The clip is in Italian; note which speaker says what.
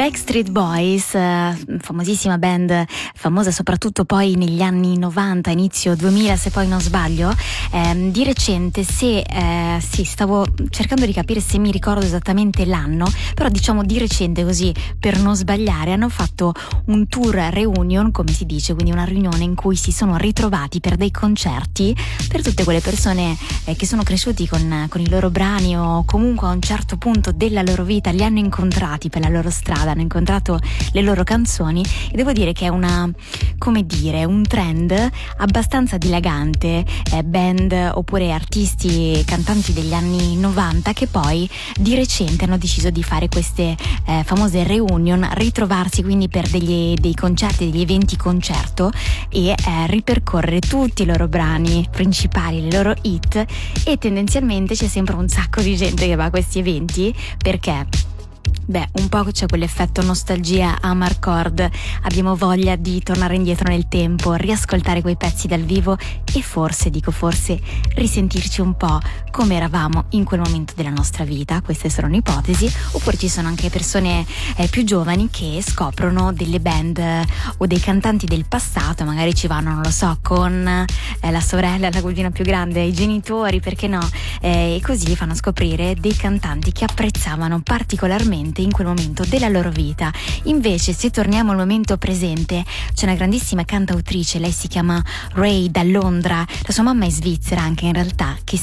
Speaker 1: Backstreet Boys, famosissima band, famosa soprattutto poi negli anni 90, inizio 2000 se poi non sbaglio. Di recente, stavo cercando di capire se mi ricordo esattamente l'anno, però diciamo di recente, così per non sbagliare, hanno fatto un tour reunion, come si dice, quindi una riunione in cui si sono ritrovati per dei concerti per tutte quelle persone che sono cresciuti con i loro brani, o comunque a un certo punto della loro vita li hanno incontrati per la loro strada, hanno incontrato le loro canzoni, e devo dire che è un trend abbastanza dilagante, band oppure artisti, cantanti degli anni 90 che poi di recente hanno deciso di fare queste famose reunion, ritrovarsi quindi per dei concerti, degli eventi concerto, e ripercorrere tutti i loro brani principali, le loro hit. E tendenzialmente c'è sempre un sacco di gente che va a questi eventi perché un po' c'è quell'effetto nostalgia Amarcord, abbiamo voglia di tornare indietro nel tempo, riascoltare quei pezzi dal vivo e forse risentirci un po' come eravamo in quel momento della nostra vita. Queste sono un'ipotesi. Oppure ci sono anche persone più giovani che scoprono delle band o dei cantanti del passato, magari ci vanno, non lo so, con la sorella, la cugina più grande, i genitori, perché no, e così gli fanno scoprire dei cantanti che apprezzavano particolarmente in quel momento della loro vita. Invece, se torniamo al momento presente, c'è una grandissima cantautrice, lei si chiama Ray, da Londra, la sua mamma è svizzera anche in realtà, che